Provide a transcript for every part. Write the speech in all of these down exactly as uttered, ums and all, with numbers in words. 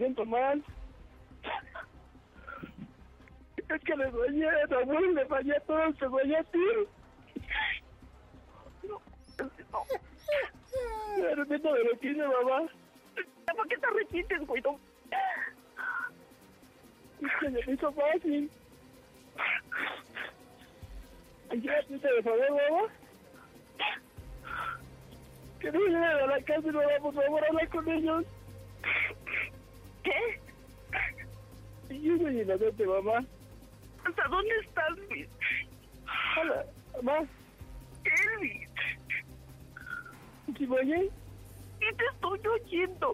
siento mal. Es que le soñé a Samuel, le fallé a todos, te soñé a ti. No, no. Me arrepiento de lo que hice, mamá. ¿Por qué te arrepientes, güey? No. Es que me hizo fácil. ¿Ya te de favor, mamá? Que no lleguen a la casa y no vamos, por favor, a hablar con ellos. ¿Qué? Yo soy inocente, mamá. ¿Hasta dónde estás, Luis? Hola, mamá. Elvis. ¿Sí me oyes? Sí te estoy oyendo.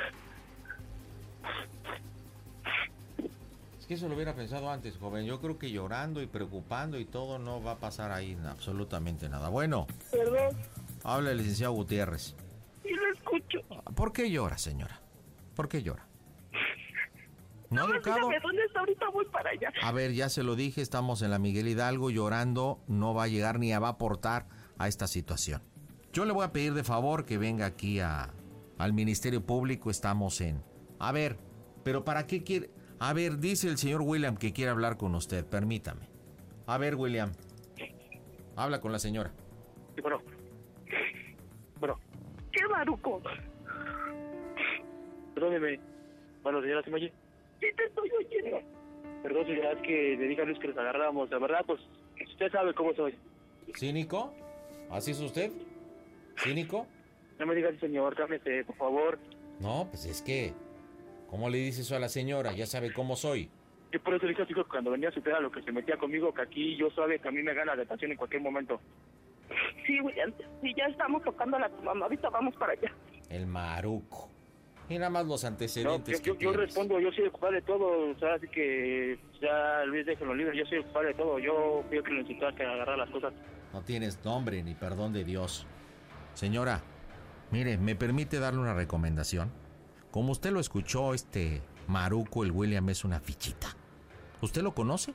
Es que eso lo hubiera pensado antes, joven. Yo creo que llorando y preocupando y todo no va a pasar ahí absolutamente nada. Bueno. Perdón. Habla el licenciado Gutiérrez. Sí lo escucho. ¿Por qué llora, señora? ¿Por qué llora? ¿No, no dígame dónde está, ahorita voy para allá. A ver, ya se lo dije, estamos en la Miguel Hidalgo, llorando, no va a llegar ni a va a aportar a esta situación. Yo le voy a pedir de favor que venga aquí a, al Ministerio Público, estamos en... A ver, pero ¿para qué quiere...? A ver, dice el señor William que quiere hablar con usted, permítame. A ver, William, habla con la señora. Sí, bueno. Bueno. ¿Qué, Maruco? Perdóneme. Bueno, señora, ¿sí me oye? Sí te estoy oyendo. Perdón, señora, es que le dije a Luis que nos agarramos. La verdad, pues, usted sabe cómo soy. ¿Cínico? ¿Así es usted? ¿Cínico? No me diga así, señor, cálmese, por favor. No, pues es que... ¿Cómo le dice eso a la señora? Ya sabe cómo soy. Yo por eso le dije a su hijo que cuando venía a su lo que se metía conmigo, que aquí yo sabe que a mí me gana la detención en cualquier momento. Sí, William, sí, ya estamos tocando a tu mamá, ahorita vamos para allá. El maruco. Y nada más los antecedentes no, yo, que yo, yo respondo, yo soy el culpable de todo, o sea, así que ya Luis déjenlo libre, yo soy el culpable de todo, yo fui el que lo incitó a que agarrar las cosas. No tienes nombre ni perdón de Dios. Señora, mire, ¿me permite darle una recomendación? Como usted lo escuchó, este maruco, el William, es una fichita. ¿Usted lo conoce?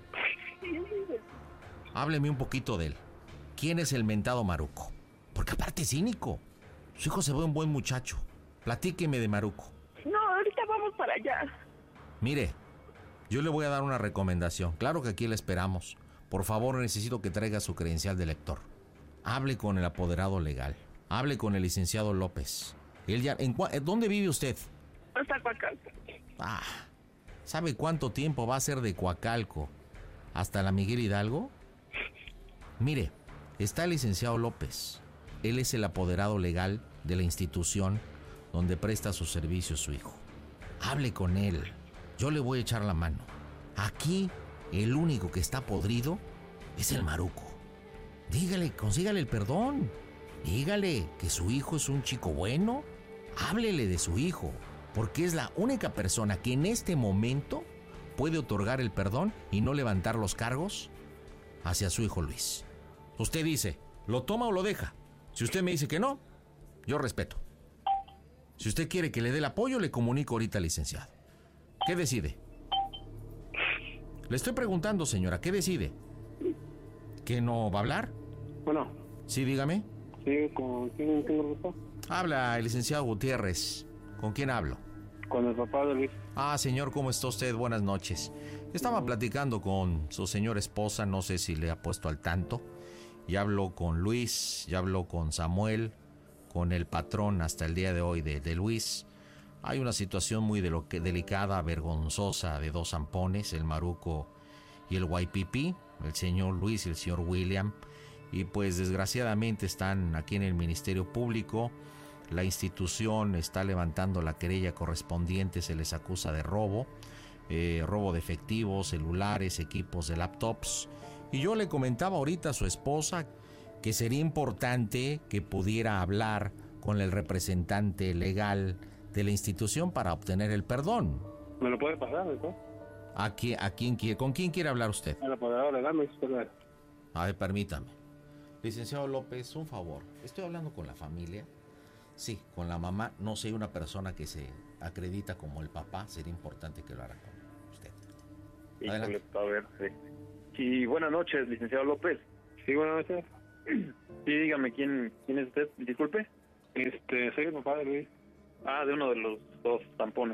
Hábleme un poquito de él. ¿Quién es el mentado maruco? Porque aparte es cínico. Su hijo se ve un buen muchacho. Platíqueme de maruco. No, ahorita vamos para allá. Mire, yo le voy a dar una recomendación. Claro que aquí le esperamos. Por favor, necesito que traiga su credencial de lector. Hable con el apoderado legal. Hable con el licenciado López. Él ya, ¿en, ¿en dónde vive usted? Hasta Coacalco. Ah, ¿sabe cuánto tiempo va a ser de Coacalco hasta la Miguel Hidalgo? Mire, está el licenciado López. Él es el apoderado legal de la institución donde presta sus servicios su hijo. Hable con él. Yo le voy a echar la mano. Aquí, el único que está podrido es el maruco. Dígale, consígale el perdón. Dígale que su hijo es un chico bueno. Háblele de su hijo, porque es la única persona que en este momento puede otorgar el perdón y no levantar los cargos hacia su hijo Luis. Usted dice, ¿lo toma o lo deja? Si usted me dice que no, yo respeto. Si usted quiere que le dé el apoyo, le comunico ahorita al licenciado. ¿Qué decide? Le estoy preguntando, señora, ¿qué decide? ¿Que no va a hablar? Bueno. Sí, dígame. Sí, ¿con quién tengo el gusto? Habla el licenciado Gutiérrez. ¿Con quién hablo? Con el papá de Luis. Ah, señor, ¿cómo está usted? Buenas noches. Estaba platicando con su señora esposa, no sé si le ha puesto al tanto. Ya habló con Luis, ya habló con Samuel, con el patrón hasta el día de hoy de, de Luis. Hay una situación muy de lo que, delicada, vergonzosa de dos zampones, el maruco y el Guaypipí, el señor Luis y el señor William. Y pues desgraciadamente están aquí en el Ministerio Público. La institución está levantando la querella correspondiente, se les acusa de robo, eh, robo de efectivos, celulares, equipos de laptops. Y yo le comentaba ahorita a su esposa que sería importante que pudiera hablar con el representante legal de la institución para obtener el perdón. ¿Me lo puede pasar, ¿no? ¿A quién, a quién quiere, ¿Con quién quiere hablar usted? El apoderado legal, me dice. A ver, permítame. Licenciado López, un favor. Estoy hablando con la familia. Sí, con la mamá. No sé, una persona que se acredita como el papá. Sería importante que lo haga con usted. Adelante. A ver, sí. Sí, buenas noches, licenciado López. Sí, buenas noches. Sí, dígame, ¿quién, quién es usted? Disculpe. Este, soy el papá de Luis. Ah, de uno de los dos tampones.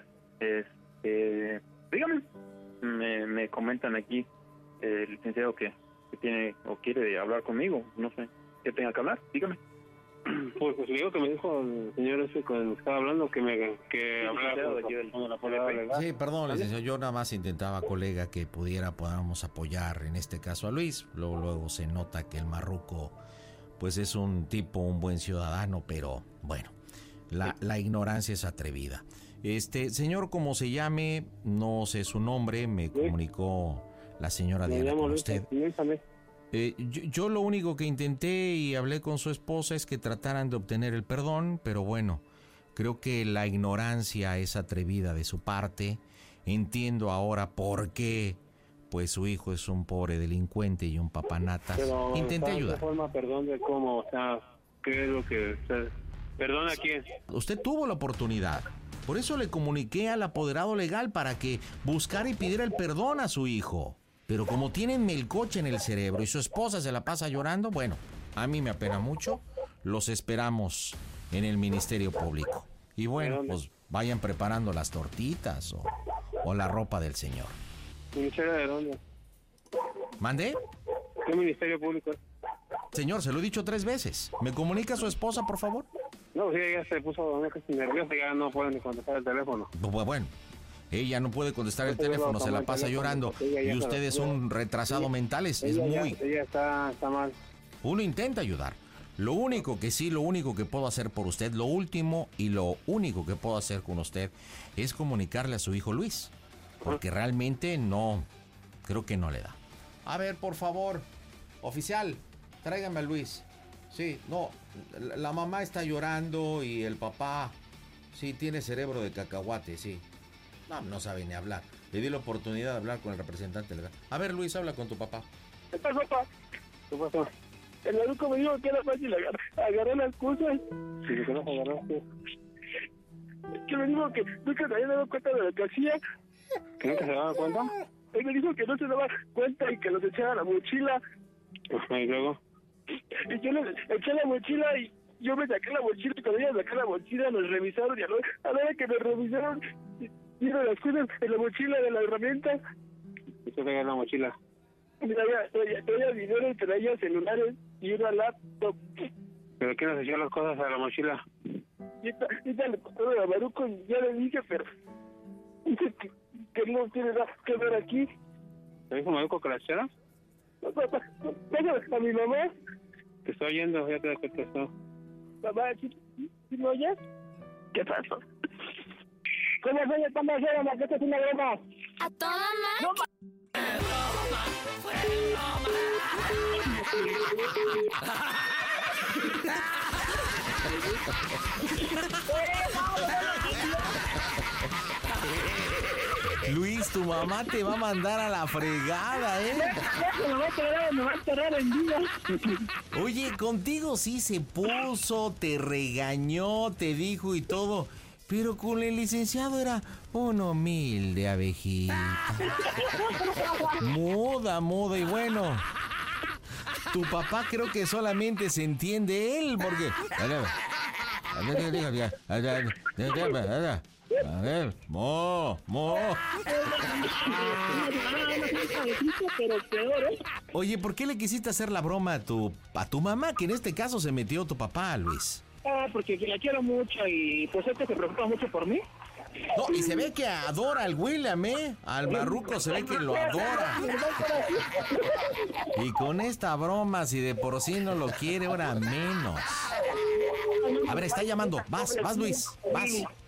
Este, dígame, me, me comentan aquí eh, el licenciado que, que tiene o quiere hablar conmigo, no sé, que tenga que hablar, dígame. Pues, pues le digo que me dijo el señor ese con el que estaba hablando que me que hablara con, de con la policía legal. Sí, perdón, licenciado, yo nada más intentaba, colega, que pudiera, podamos apoyar en este caso a Luis. Luego, luego se nota que el marruco, pues es un tipo, un buen ciudadano, pero bueno, la, la ignorancia es atrevida. Este, señor, como se llame, no sé su nombre, me comunicó la señora Me Diana llamo con Luis, usted. Luis también. Eh, yo, yo lo único que intenté y hablé con su esposa es que trataran de obtener el perdón, pero bueno, creo que la ignorancia es atrevida de su parte. Entiendo ahora por qué, pues su hijo es un pobre delincuente y un papanatas. Pero, Intenté ¿de ayudar. qué forma perdón de cómo? O sea, ¿qué es lo que usted... ¿Perdón a quién? Usted tuvo la oportunidad. Por eso le comuniqué al apoderado legal para que buscara y pidiera el perdón a su hijo. Pero como tienen melcoche en el cerebro y su esposa se la pasa llorando, bueno, a mí me apena mucho. Los esperamos en el Ministerio Público. Y bueno, pues vayan preparando las tortitas o, o la ropa del señor. ¿Ministerio de dónde? ¿Mande? ¿Qué ministerio público es? Señor, se lo he dicho tres veces. ¿Me comunica a su esposa, por favor? No, sí, ella se puso una cosa nerviosa y ya no puede ni contestar el teléfono. Bu- Bueno, ella no puede contestar el Porque yo teléfono, lo se tomo la el pasa teléfono, llorando. porque ella ya Y se usted lo- es un retrasado ella- mental, es, es ella ya- muy... ella está, está mal. Uno intenta ayudar. Lo único que sí, lo único que puedo hacer por usted, lo último y lo único que puedo hacer con usted es comunicarle a su hijo Luis. Porque realmente no, creo que no le da. A ver, por favor, oficial, tráigame a Luis. Sí, no, la, la mamá está llorando y el papá, sí, tiene cerebro de cacahuate, sí. No, no sabe ni hablar. Le di la oportunidad de hablar con el representante legal. A ver, Luis, habla con tu papá. ¿Qué pasó, papá? ¿Qué pasó? El maruco me dijo que era fácil agarrar, agarrar las cosas. ¿Y de qué nos agarraste? Que me dijo que nunca se había dado cuenta de lo que hacía. ¿Que nunca se daba cuenta? Él me dijo que no se daba cuenta y que los echaba a la mochila. Y luego, Y yo les eché la mochila y yo me saqué la mochila y cuando ella sacó la mochila nos revisaron y a la hora, a la hora que me revisaron vieron las cosas en la mochila de la herramienta. ¿y qué traía en la mochila? Y traía, traía, traía dinero y traía celulares y una laptop. ¿Pero quién nos echó las cosas a la mochila? Y esta, esta le contó a Maruco y ya le dije, pero dice que, que no tiene nada que ver aquí. ¿Te dijo Maruco que la echara? Pásame a mi mamá. Te estoy oyendo, ya te contestó. Mamá, ¿sí, sí me oyes? ¿Qué pasó? ¿Cómo se están haciendo? ¿Qué es una broma? A toda No, máquina. Luis, tu mamá te va a mandar a la fregada, ¿eh? me va a quedar, me va a quedar en vida. Oye, contigo sí se puso, te regañó, te dijo y todo. Pero con el licenciado era un humilde abejita. Muda, muda y bueno. Tu papá creo que solamente se entiende él porque... A ver, mo, mo. Pero peor, ¿eh? Oye, ¿por qué le quisiste hacer la broma a tu, a tu mamá? Que en este caso se metió tu papá, Luis. Ah, porque la quiero mucho y pues este se preocupa mucho por mí. No, y se ve que adora al William, ¿eh? Al marruco se ve que lo adora. Y con esta broma, si de por sí no lo quiere, ahora menos. A ver, está llamando. Vas, vas, Luis, vas.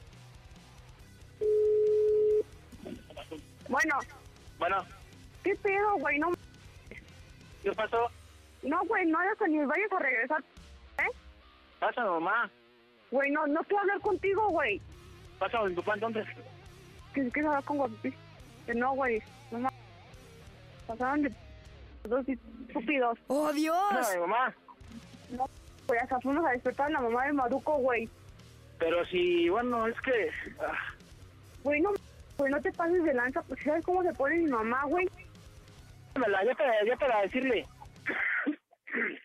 Bueno, Bueno, ¿qué pedo, güey? No, ¿qué pasó? no, güey, no hagas ni vayas a regresar, ¿eh? Pasa, mamá. Güey, no, no quiero hablar contigo, güey. Pasa con tu papá entonces. ¿Qué quieres hablar con Guapi? Que no, güey, no mames. Pasaron de dos estúpidos. ¡Oh, Dios! Pasa, mamá. No, güey, hasta fuimos a despertar a la mamá de Maruco, güey. Pero si, bueno, es que... ah, Güey, no, güey, no te pases de lanza, porque ¿sabes cómo se pone mi mamá, güey? dámela, ya para, ya para decirle.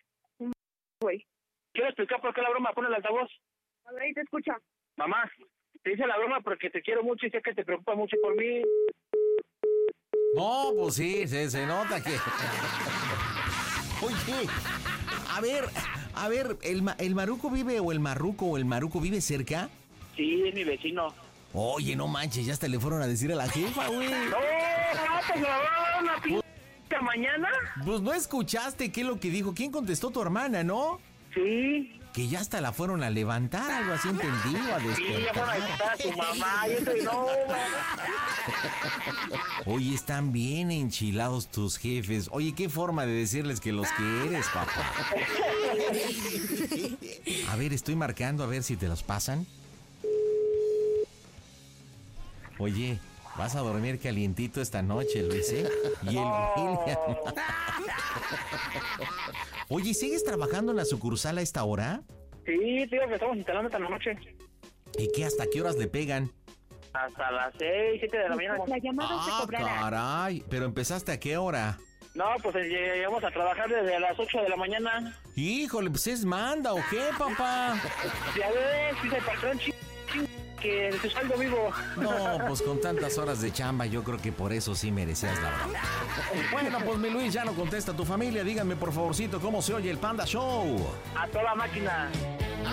Güey, Quiero explicar por qué la broma pone el altavoz. a ver, ahí te escucha. Mamá, Te hice la broma porque te quiero mucho y sé que te preocupa mucho por mí. No, pues sí, se, se nota que... Oye, a ver, a ver, ¿el, ma- ¿el Maruco vive o el Marruco o el Maruco vive cerca? Sí, es mi vecino. Oye, no manches, ya hasta le fueron a decir a la jefa, güey. No, no, pues me va a dar una p*** mañana. Pues no escuchaste qué es lo que dijo. ¿Quién contestó? Tu hermana, ¿no? Sí. Que ya hasta la fueron a levantar, algo así entendido, a Sí, ya fueron a despertar. visitar a tu mamá y eso y no. Oye, están bien enchilados tus jefes. Oye, qué forma de decirles que los quieres, papá. A ver, estoy marcando a ver si te los pasan. Oye, vas a dormir calientito esta noche, Luis, ¿eh? Y el William. Oye, ¿sigues trabajando en la sucursal a esta hora? Sí, tío, que estamos instalando esta noche. ¿Y qué? ¿Hasta qué horas le pegan? Hasta las seis, siete de la mañana. La llamada se Ah, cobrará. caray. ¿Pero empezaste a qué hora? No, pues eh, llegamos a trabajar desde las ocho de la mañana. Híjole, pues es manda, ¿o qué, papá? Ya ves, dice el patrón ch... que se sueldo vivo. No, pues con tantas horas de chamba, yo creo que por eso sí merecías la broma. Bueno, pues mi Luis, ya no contesta tu familia. Díganme, por favorcito, cómo se oye el Panda Show. A toda máquina.